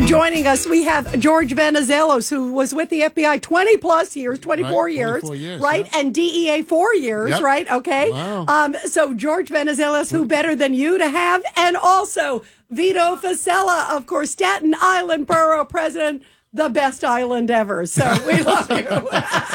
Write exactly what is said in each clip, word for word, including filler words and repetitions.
joining us, we have George Venizelos, who was with the F B I twenty plus years, twenty-four right, years, years, right? Yeah. And D E A four years, Yep. right? Okay. Wow. Um, so George Venizelos, who better than you to have? And also Vito Fossella, of course, Staten Island Borough President, the best island ever. So we love you.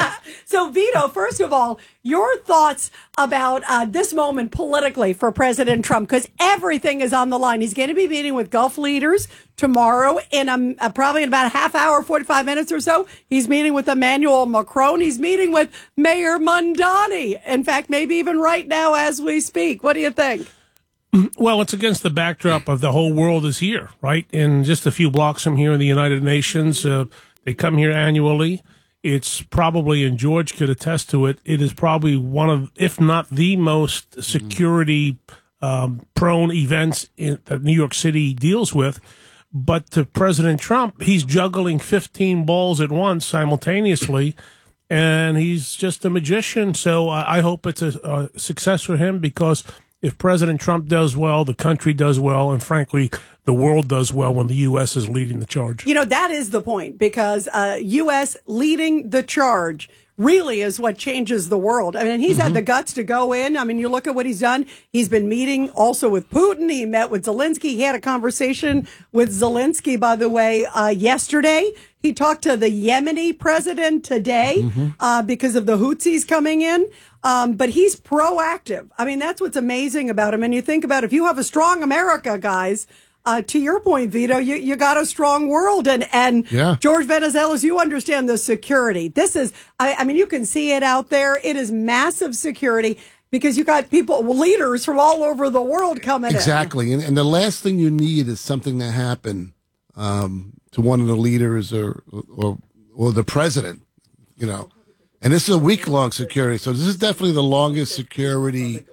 So Vito, first of all, your thoughts about uh, this moment politically for President Trump, because everything is on the line. He's going to be meeting with Gulf leaders tomorrow in a, uh, probably in about a half hour, forty-five minutes or so. He's meeting with Emmanuel Macron. He's meeting with Mayor Mamdani. In fact, maybe even right now as we speak. What do you think? Well, it's against the backdrop of the whole world is here, right? In just a few blocks from here in the United Nations, uh, they come here annually. It's probably, and George could attest to it, it is probably one of, if not the most security um, prone events in, that New York City deals with. But to President Trump, he's juggling fifteen balls at once simultaneously, and he's just a magician. So I, I hope it's a, a success for him, because if President Trump does well, the country does well, and frankly, the world does well when the U S is leading the charge. You know, that is the point, because uh, U S leading the charge really is what changes the world. I mean, he's mm-hmm. had the guts to go in. I mean, you look at what he's done. He's been meeting also with Putin. He met with Zelensky. He had a conversation with Zelensky, by the way, uh, yesterday. He talked to the Yemeni president today mm-hmm. uh, because of the Houthis coming in. Um, but he's proactive. I mean, that's what's amazing about him. And you think about, if you have a strong America, guys, uh, to your point, Vito, you, you got a strong world. And, and yeah. George Venizelos, you understand the security. This is, I, I mean, you can see it out there. It is massive security, because you got people, leaders from all over the world coming exactly. in. Exactly. And, and the last thing you need is something to happen um, to one of the leaders or, or, or the president, you know. And this is a week-long security, so this is definitely the longest security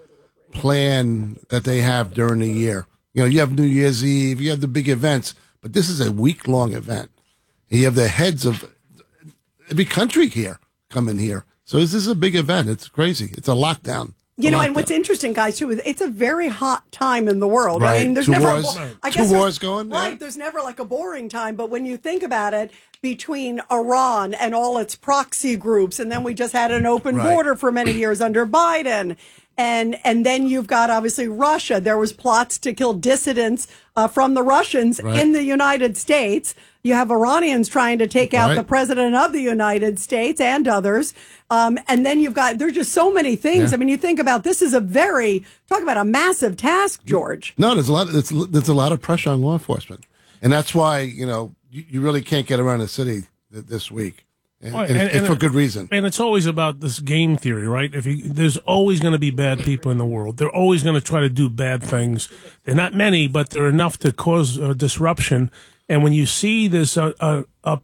plan that they have during the year. You know, you have New Year's Eve, you have the big events, but this is a week-long event. And you have the heads of every country here coming here. So this is a big event. It's crazy. It's a lockdown. You know, lockdown. And what's interesting, guys, too, is it's a very hot time in the world. Right. I mean, there's Two never wars, a, I two guess wars going. Right. Yeah. There's never like a boring time. But when you think about it, between Iran and all its proxy groups, and then we just had an open right. border for many years under Biden. And and then you've got, obviously, Russia. There was plots to kill dissidents uh, from the Russians right. in the United States. You have Iranians trying to take out right. the president of the United States and others. Um, and then you've got, there's just so many things. Yeah. I mean, you think about, this is a very, talk about a massive task, George. No, there's a lot, there's, there's a lot of pressure on law enforcement. And that's why, you know, you, you really can't get around the city th- this week. And, Well, and, and- and for and- good reason. And it's always about this game theory, right? If you, there's always going to be bad people in the world. They're always going to try to do bad things. They're not many, but they're enough to cause uh, disruption. And when you see this uh, uh, uh,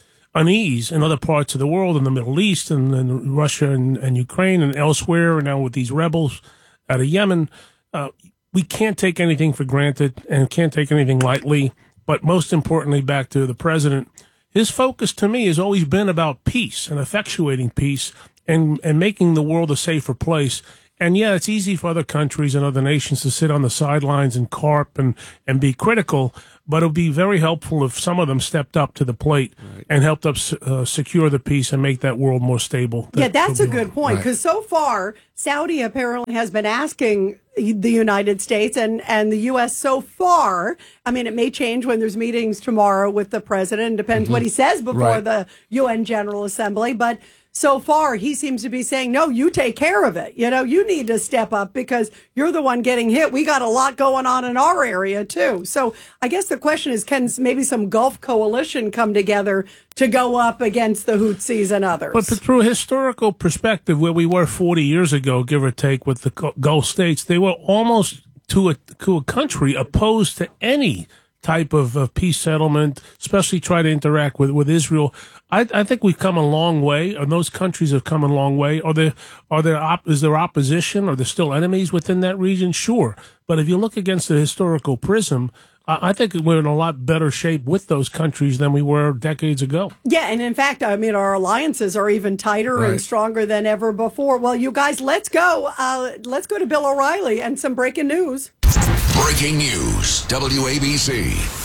unease in other parts of the world, in the Middle East and, and Russia and, and Ukraine and elsewhere, and now with these rebels out of Yemen, uh, we can't take anything for granted and can't take anything lightly. But most importantly, back to the president, his focus to me has always been about peace and effectuating peace and, and making the world a safer place. And yeah, it's easy for other countries and other nations to sit on the sidelines and carp and, and be critical, but it would be very helpful if some of them stepped up to the plate right. and helped us uh, secure the peace and make that world more stable. Yeah, that's a good on. point, because right. so far, Saudi apparently has been asking the United States and, and the U S so far. I mean, it may change when there's meetings tomorrow with the president. It depends mm-hmm. what he says before right. the U N General Assembly. But so far, he seems to be saying, no, you take care of it. You know, you need to step up because you're the one getting hit. We got a lot going on in our area, too. So I guess the question is, can maybe some Gulf coalition come together to go up against the Houthis and others? But through a historical perspective, where we were forty years ago, give or take, with the Gulf states, they were almost to a, to a country opposed to any type of, of peace settlement, especially try to interact with, with Israel. I, I think we've come a long way, and those countries have come a long way. Are there, are there op- is there opposition? Are there still enemies within that region? Sure. But if you look against the historical prism, I think we're in a lot better shape with those countries than we were decades ago. Yeah, and in fact, I mean, our alliances are even tighter right. and stronger than ever before. Well, you guys, let's go. Uh, let's go to Bill O'Reilly and some breaking news. Breaking news, W A B C.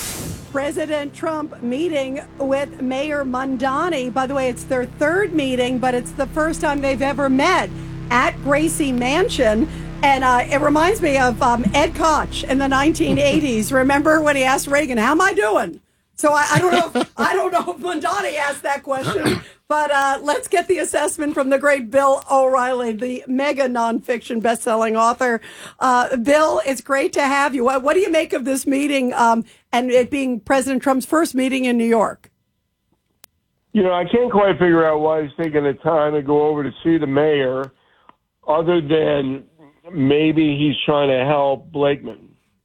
President Trump meeting with Mayor Mamdani. By the way, it's their third meeting, but it's the first time they've ever met at Gracie Mansion. And uh, it reminds me of um, Ed Koch in the nineteen eighties. Remember when he asked Reagan, "How am I doing?" So I, I don't know. If, I don't know if Mamdani asked that question, but uh, let's get the assessment from the great Bill O'Reilly, the mega nonfiction best-selling author. Uh, Bill, it's great to have you. What, what do you make of this meeting um, and it being President Trump's first meeting in New York? You know, I can't quite figure out why he's taking the time to go over to see the mayor, other than maybe he's trying to help Blakeman.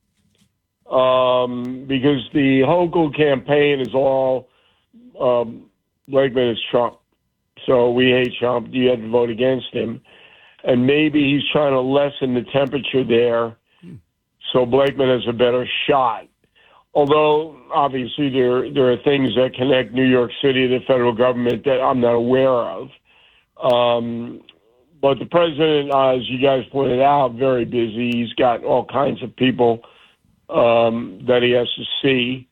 Um, because the local campaign is all um, Blakeman is Trump. So we hate Trump. You have to vote against him. And maybe he's trying to lessen the temperature there so Blakeman has a better shot. Although, obviously, there there are things that connect New York City to the federal government that I'm not aware of. Um, but the president, uh, as you guys pointed out, very busy. He's got all kinds of people um, that he has to see.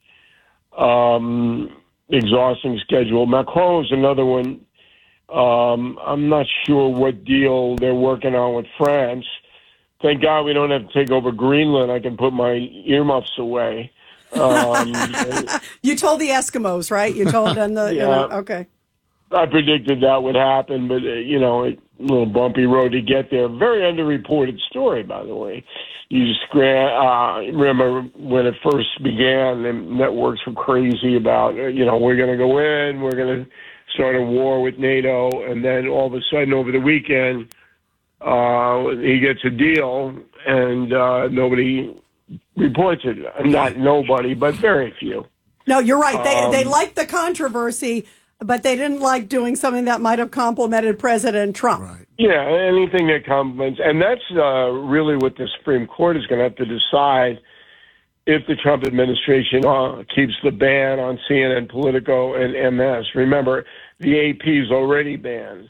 Um, exhausting schedule. Macron is another one. Um, I'm not sure what deal they're working on with France. Thank God we don't have to take over Greenland. I can put my earmuffs away. Um, you told the Eskimos, right? You told them the, yeah, you know, okay. I predicted that would happen, but, uh, you know, a little bumpy road to get there. Very underreported story, by the way. You just uh, remember when it first began, the networks were crazy about, uh, you know, we're going to go in, we're going to start a war with NATO, and then all of a sudden over the weekend, uh, he gets a deal, and uh, nobody reports it. Not nobody, but very few. No, you're right. They, um, they liked the controversy, but they didn't like doing something that might have complimented President Trump. Right. Yeah, anything that compliments. And that's uh, really what the Supreme Court is going to have to decide if the Trump administration uh, keeps the ban on C N N, Politico, and M S. Remember, the A P is already banned.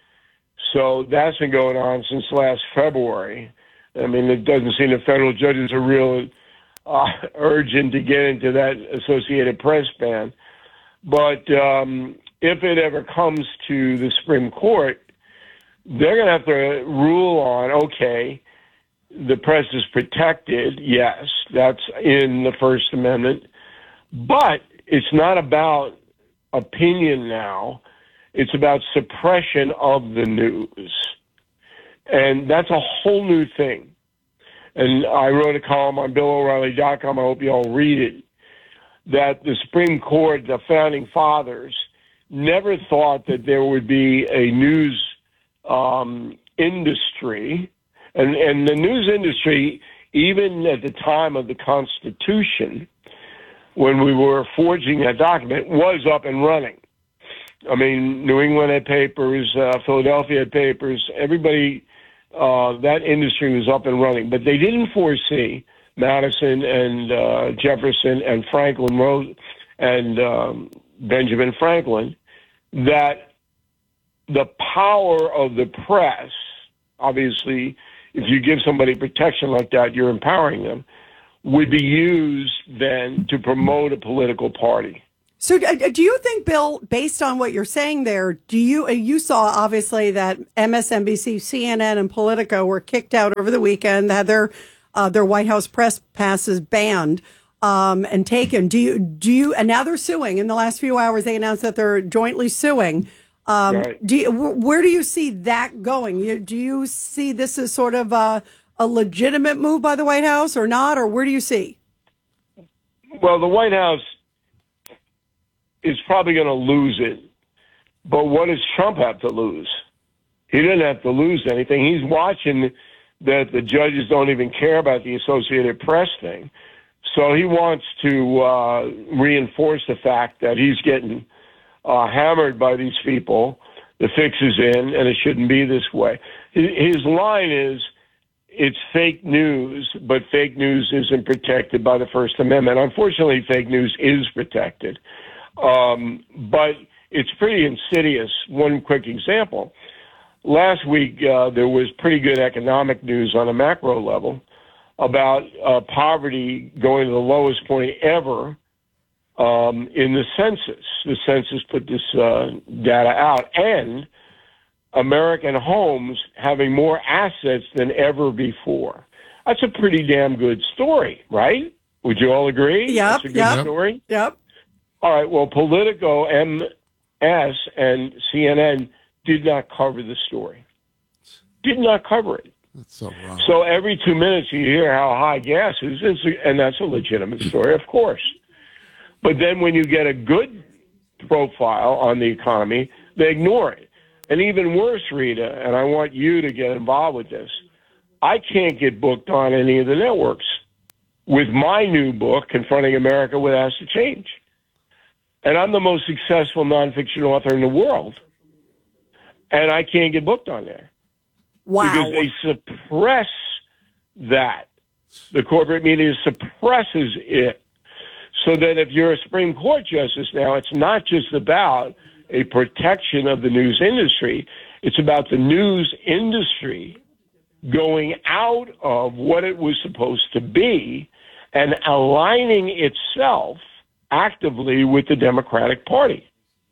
So that's been going on since last February. I mean, it doesn't seem the federal judges are real uh, urgent to get into that Associated Press ban. But um, if it ever comes to the Supreme Court, they're going to have to rule on, okay, the press is protected. Yes, that's in the First Amendment. But it's not about opinion now. It's about suppression of the news. And that's a whole new thing. And I wrote a column on Bill O'Reilly dot com. I hope you all read it. That the Supreme Court, the founding fathers, never thought that there would be a news um, industry. And, and the news industry, even at the time of the Constitution, when we were forging that document, was up and running. I mean, New England had papers, uh, Philadelphia had papers, everybody, uh, that industry was up and running. But they didn't foresee Madison and uh, Jefferson and Franklin Rose and um, Benjamin Franklin, that the power of the press, obviously, if you give somebody protection like that, you're empowering them, would be used then to promote a political party. So do you think, Bill, based on what you're saying there, do you you saw obviously that M S N B C, C N N, and Politico were kicked out over the weekend, had their uh, their White House press passes banned um, and taken. Do you do you and now they're suing? In the last few hours, they announced that they're jointly suing. Um, right. Do you, where do you see that going? You, do you see this as sort of a, a legitimate move by the White House or not, or where do you see? Well, the White House is probably going to lose it. But what does Trump have to lose? He didn't have to lose anything. He's watching that the judges don't even care about the Associated Press thing. So he wants to uh, reinforce the fact that he's getting uh, hammered by these people. The fix is in, and it shouldn't be this way. His line is, it's fake news, but fake news isn't protected by the First Amendment. Unfortunately, fake news is protected. Um, but it's pretty insidious. One quick example. Last week, uh, there was pretty good economic news on a macro level about uh, poverty going to the lowest point ever um, in the census. The census put this uh, data out, and American homes having more assets than ever before. That's a pretty damn good story, right? Would you all agree? Yep, That's a good yep, story? Yep. All right, well, Politico, M S, and C N N did not cover the story. Did not cover it. That's so wrong. So every two minutes you hear how high gas is, and that's a legitimate story, of course. But then when you get a good profile on the economy, they ignore it. And even worse, Rita, and I want you to get involved with this, I can't get booked on any of the networks with my new book, Confronting America What Has to Change. And I'm the most successful nonfiction author in the world. And I can't get booked on there. Wow. Because they suppress that. The corporate media suppresses it. So that if you're a Supreme Court justice now, it's not just about a protection of the news industry. It's about the news industry going out of what it was supposed to be and aligning itself actively with the Democratic Party.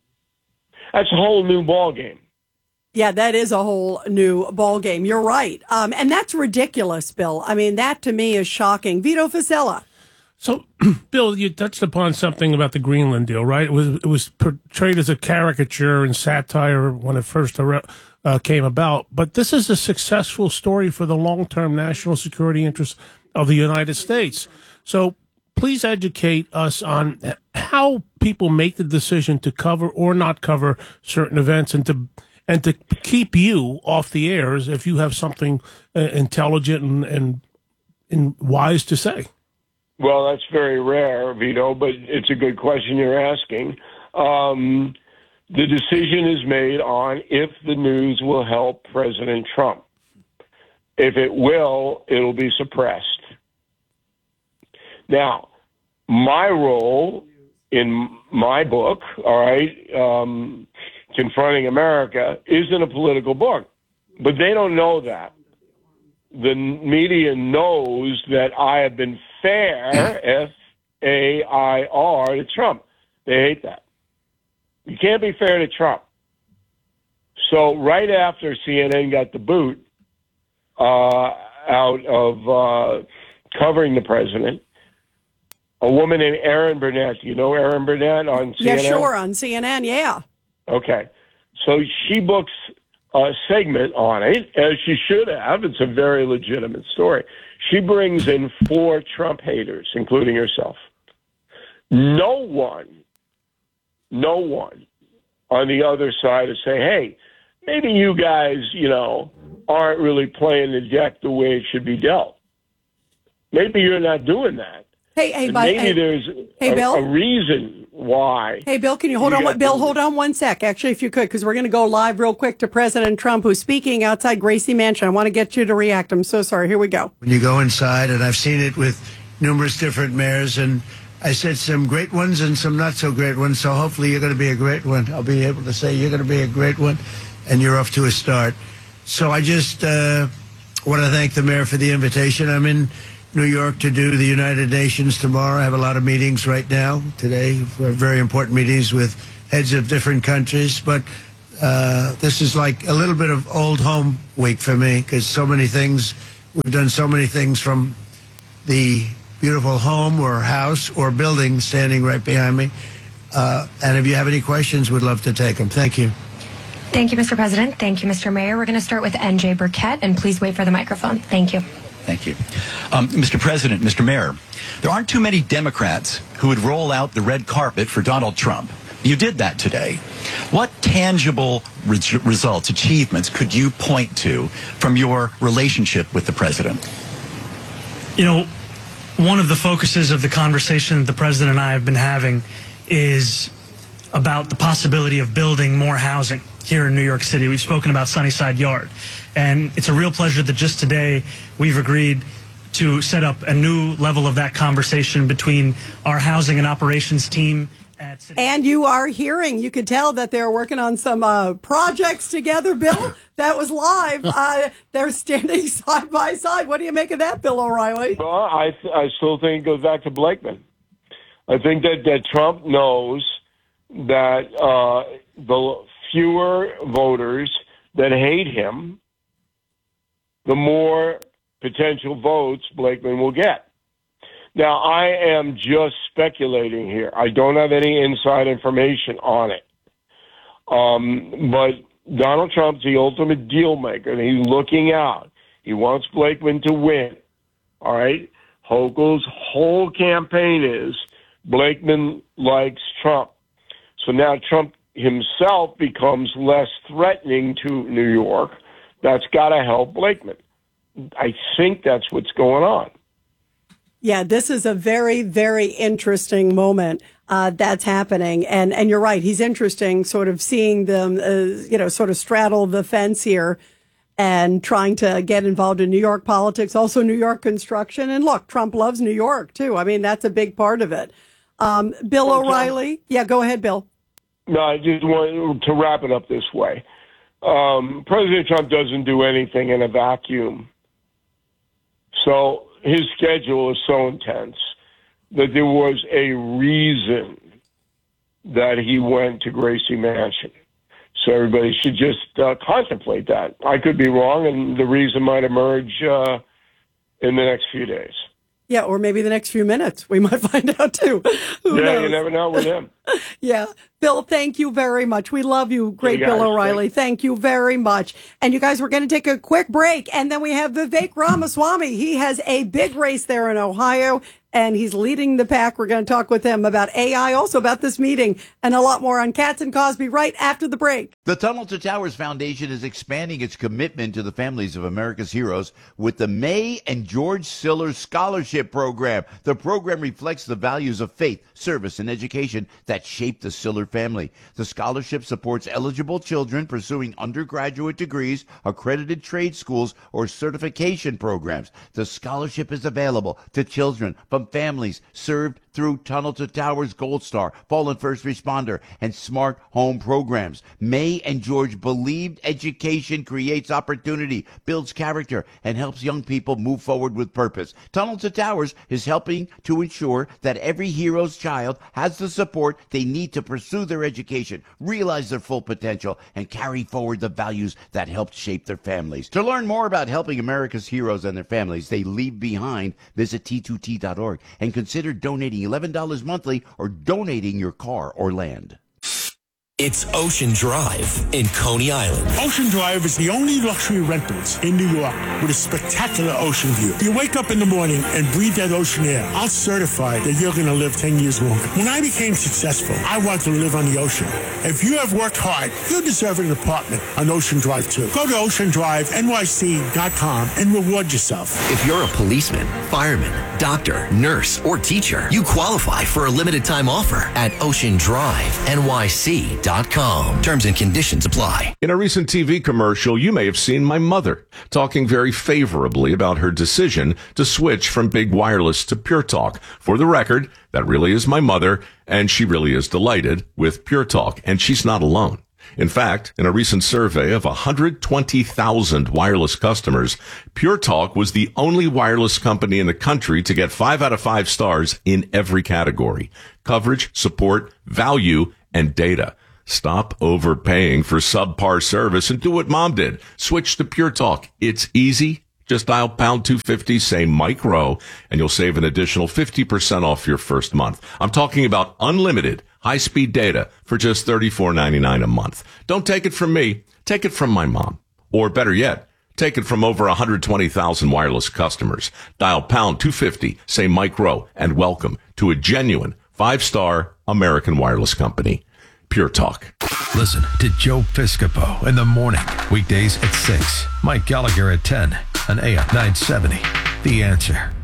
That's a whole new ballgame. Yeah, that is a whole new ballgame. You're right. Um, and that's ridiculous, Bill. I mean, that to me is shocking. Vito Fossella. So, Bill, you touched upon something about the Greenland deal, right? It was it was portrayed as a caricature and satire when it first uh, came about. But this is a successful story for the long-term national security interests of the United States. So please educate us on how people make the decision to cover or not cover certain events and to and to keep you off the airs if you have something uh, intelligent and, and, and wise to say. Well, that's very rare, Vito, but it's a good question you're asking. Um, the decision is made on if the news will help President Trump. If it will, it'll be suppressed. Now, my role in my book, all right, um, Confronting America, isn't a political book, but they don't know that. The media knows that I have been fair, F A I R, to Trump. They hate that. You can't be fair to Trump. So right after C N N got the boot uh, out of uh, covering the president, a woman named Erin Burnett, do you know Erin Burnett on C N N? Yeah, sure, on C N N, yeah. Okay. So she books a segment on it, as she should have. It's a very legitimate story. She brings in four Trump haters, including herself. No one, no one on the other side is saying, hey, maybe you guys, you know, aren't really playing the deck the way it should be dealt. Maybe you're not doing that. Hey, hey, And by, maybe hey, there's hey, a, Bill? a reason why. Hey, Bill, can you hold You on? got One, Bill, the- hold on one sec, actually, if you could, because we're going to go live real quick to President Trump, who's speaking outside Gracie Mansion. I want to get you to react. I'm so sorry. Here we go. When you go inside, and I've seen it with numerous different mayors, and I said some great ones and some not so great ones, so hopefully you're going to be a great one. I'll be able to say you're going to be a great one, and you're off to a start. So I just uh, want to thank the mayor for the invitation. I'm in New York to do the United Nations tomorrow. I have a lot of meetings right now, today, very important meetings with heads of different countries. But uh, this is like a little bit of old home week for me, because so many things, we've done so many things from the beautiful home or house or building standing right behind me. Uh, and if you have any questions, we'd love to take them. Thank you. Thank you, Mister President. Thank you, Mister Mayor. We're going to start with N J Burkett, and please wait for the microphone. Thank you. Thank you. Um, Mister President, Mister Mayor, there aren't too many Democrats who would roll out the red carpet for Donald Trump. You did that today. What tangible re- results, achievements could you point to from your relationship with the president? You know, one of the focuses of the conversation the president and I have been having is about the possibility of building more housing here in New York City. We've spoken about Sunnyside Yard. And it's a real pleasure that just today we've agreed to set up a new level of that conversation between our housing and operations team at City. And you are hearing, you could tell that they're working on some uh, projects together, Bill. That was live. Uh, they're standing side by side. What do you make of that, Bill O'Reilly? Well, I, I still think it goes back to Blakeman. I think that, that Trump knows that uh, the fewer voters that hate him, the more potential votes Blakeman will get. Now, I am just speculating here. I don't have any inside information on it. Um, but Donald Trump's the ultimate deal maker, and he's looking out. He wants Blakeman to win. All right? Hochul's whole campaign is Blakeman likes Trump. So now Trump himself becomes less threatening to New York. That's got to help Blakeman. I think that's what's going on. Yeah, this is a very, very interesting moment uh, that's happening. And and you're right. He's interesting sort of seeing them, uh, you know, sort of straddle the fence here and trying to get involved in New York politics, also New York construction. And look, Trump loves New York, too. I mean, that's a big part of it. Um, Bill well, O'Reilly. John, yeah, go ahead, Bill. No, I just want to wrap it up this way. Um, President Trump doesn't do anything in a vacuum. So his schedule is so intense that there was a reason that he went to Gracie Mansion. So everybody should just uh, contemplate that. I could be wrong, and the reason might emerge uh, in the next few days. Yeah, or maybe the next few minutes. We might find out, too. Who yeah, knows? You never know with him. Yeah. Bill, thank you very much. We love you. Great hey guys, Bill O'Reilly. thanks. Thank you very much. And you guys, we're going to take a quick break, and then we have Vivek Ramaswamy. He has a big race there in Ohio, and he's leading the pack. We're going to talk with him about A I, also about this meeting, and a lot more on Katz and Cosby right after the break. The Tunnel to Towers Foundation is expanding its commitment to the families of America's heroes with the May and George Siller Scholarship Program. The program reflects the values of faith, service, and education that shaped the Siller family. The scholarship supports eligible children pursuing undergraduate degrees, accredited trade schools, or certification programs. The scholarship is available to children from families served through Tunnel to Towers Gold Star, Fallen First Responder, and Smart Home programs. May and George believed education creates opportunity, builds character, and helps young people move forward with purpose. Tunnel to Towers is helping to ensure that every hero's child has the support they need to pursue their education, realize their full potential, and carry forward the values that helped shape their families. To learn more about helping America's heroes and their families they leave behind, visit T two T dot org and consider donating eleven dollars monthly or donating your car or land. It's Ocean Drive in Coney Island. Ocean Drive is the only luxury rentals in New York with a spectacular ocean view. You wake up in the morning and breathe that ocean air. I'll certify that you're going to live ten years longer. When I became successful, I wanted to live on the ocean. If you have worked hard, you deserve an apartment on Ocean Drive too. Go to ocean drive N Y C dot com and reward yourself. If you're a policeman, fireman, doctor, nurse, or teacher, you qualify for a limited time offer at ocean drive N Y C dot com. Terms and conditions apply. In a recent T V commercial, you may have seen my mother talking very favorably about her decision to switch from big wireless to Pure Talk. For the record, that really is my mother, and she really is delighted with Pure Talk, and she's not alone. In fact, in a recent survey of one hundred twenty thousand wireless customers, Pure Talk was the only wireless company in the country to get five out of five stars in every category: coverage, support, value, and data. Stop overpaying for subpar service and do what Mom did. Switch to Pure Talk. It's easy. Just dial pound two fifty, say Mike Rowe, and you'll save an additional fifty percent off your first month. I'm talking about unlimited high-speed data for just thirty-four ninety-nine a month. Don't take it from me. Take it from my mom. Or better yet, take it from over one hundred twenty thousand wireless customers. Dial pound two fifty, say Mike Rowe, and welcome to a genuine five-star American wireless company. Pure Talk. Listen to Joe Piscopo in the morning, weekdays at six. Mike Gallagher at ten on A M nine seventy. The Answer.